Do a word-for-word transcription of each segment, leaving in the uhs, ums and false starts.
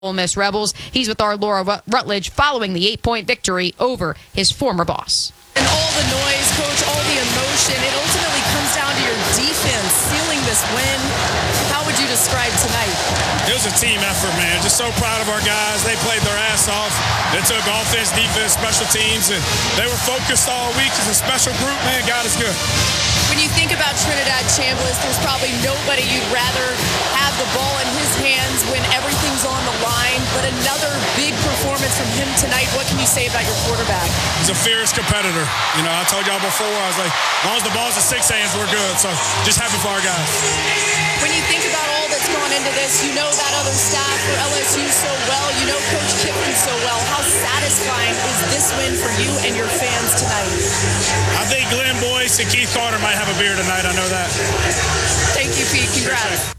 Ole Miss Rebels. He's with our Laura Rutledge following the eight-point victory over his former boss. And all the noise, Coach, all the emotion, it ultimately comes down to your defense sealing this win. How would you describe tonight? It was a team effort, man. Just so proud of our guys. They played their ass off. They took offense, defense, special teams, and they were focused all week. It's a special group, man. God is good. When you think about Trinidad Chambliss, there's probably nobody you'd rather have the ball in his hands when everything's on the line. But another big performance from him tonight. What can you say about your quarterback? He's a fierce competitor. You know, I told y'all before, I was like, as long as the ball's in six hands, we're good. So just happy for our guys. When you think about all that's gone into this, you know that other staff for L S U so well. You know Coach Kiffin so well. How satisfying is this win for you and your fans tonight? I think Glenn Boyce and Keith Carter might have a beer tonight. I know that. Thank you, Pete. Congrats.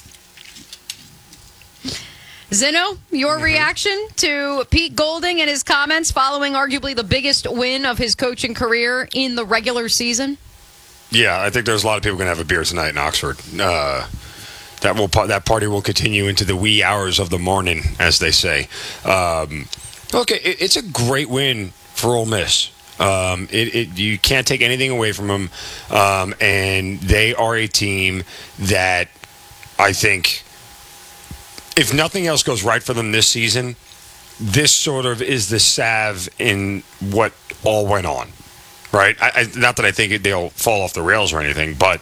Zeno, your mm-hmm. reaction to Pete Golding and his comments following arguably the biggest win of his coaching career in the regular season? Yeah, I think there's a lot of people going to have a beer tonight in Oxford. Uh, that will that party will continue into the wee hours of the morning, as they say. Um, look, it, it's a great win for Ole Miss. Um, it, it you can't take anything away from them, um, and they are a team that I think, if nothing else goes right for them this season, this sort of is the salve in what all went on, right? I, I, not that I think they'll fall off the rails or anything, but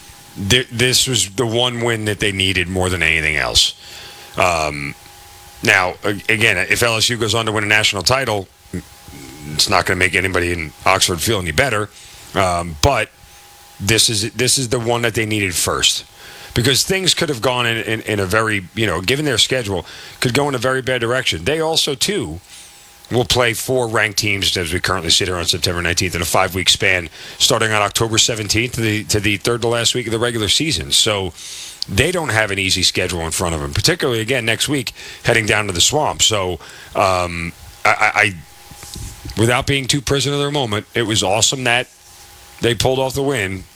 th- this was the one win that they needed more than anything else. Um, now, again, if L S U goes on to win a national title, it's not going to make anybody in Oxford feel any better, um, but this is this is the one that they needed first. Because things could have gone in, in, in a very, you know, given their schedule, could go in a very bad direction. They also, too, will play four ranked teams as we currently sit here on September nineteenth in a five-week span, starting on October seventeenth to the, to the third to last week of the regular season. So they don't have an easy schedule in front of them, particularly, again, next week, heading down to the Swamp. So um, I, I, without being too prisoner of their moment, it was awesome that they pulled off the win.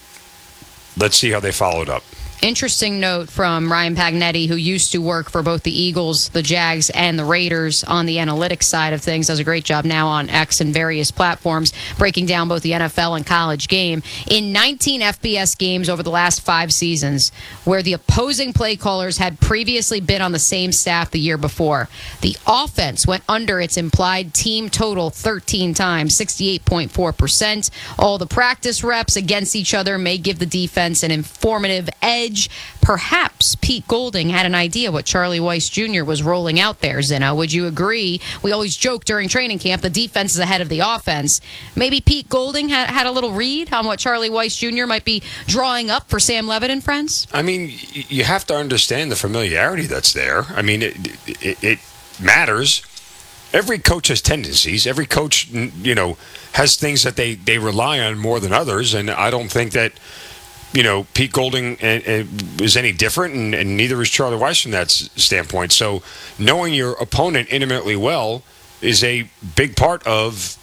Let's see how they followed up. Interesting note from Ryan Pagnetti, who used to work for both the Eagles, the Jags, and the Raiders on the analytics side of things. Does a great job now on X and various platforms, breaking down both the N F L and college game. In nineteen F B S games over the last five seasons, where the opposing play callers had previously been on the same staff the year before, the offense went under its implied team total thirteen times, sixty-eight point four percent. All the practice reps against each other may give the defense an informative edge. Perhaps Pete Golding had an idea what Charlie Weis Junior was rolling out there, Zeno. Would you agree? We always joke during training camp the defense is ahead of the offense. Maybe Pete Golding had, had a little read on what Charlie Weis Junior might be drawing up for Sam Levitt and friends? I mean, you have to understand the familiarity that's there. I mean, it, it, it matters. Every coach has tendencies. Every coach, you know, has things that they, they rely on more than others, and I don't think that, you know, Pete Golding is any different, and, and neither is Charlie Weis from that standpoint. So knowing your opponent intimately well is a big part of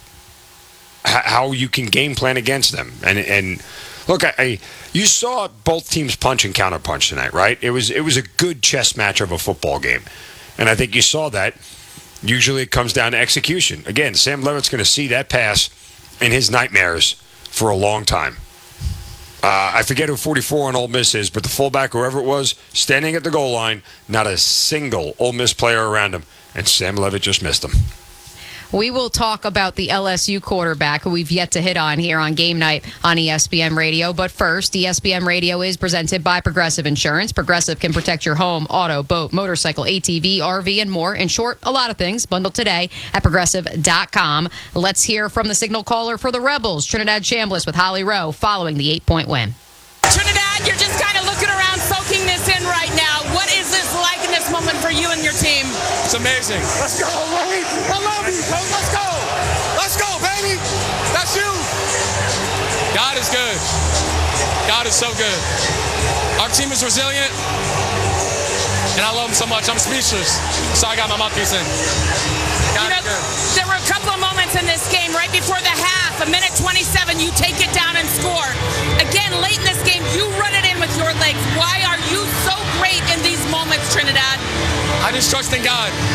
h- how you can game plan against them. And and look, I, I you saw both teams punch and counterpunch tonight, right? It was it was a good chess match of a football game, and I think you saw that. Usually it comes down to execution. Again, Sam Levitt's going to see that pass in his nightmares for a long time. Uh, I forget who forty-four on Ole Miss is, but the fullback, whoever it was, standing at the goal line, not a single Ole Miss player around him, and Sam Levitt just missed him. We will talk about the L S U quarterback who we've yet to hit on here on Game Night on E S P N Radio. But first, E S P N Radio is presented by Progressive Insurance. Progressive can protect your home, auto, boat, motorcycle, A T V, R V, and more. In short, a lot of things. Bundled today at progressive dot com. Let's hear from the signal caller for the Rebels, Trinidad Chambliss, with Holly Rowe, following the eight-point win. Trinidad, you're just kind of looking around, soaking this in right now. What is this like in this moment for you and your team? It's amazing. Let's go, Lloyd. I love you, coach. Let's go. Let's go, baby. That's you. God is good. God is so good. Our team is resilient, and I love him so much. I'm speechless. So I got my mouthpiece in. God you know, is good. There were a couple of moments in this game right before the half, a minute twenty-seven, you take it down and score. Again, late in this game, you run it in with your legs. Why are you so great in these moments, Trinidad? I just trust in God.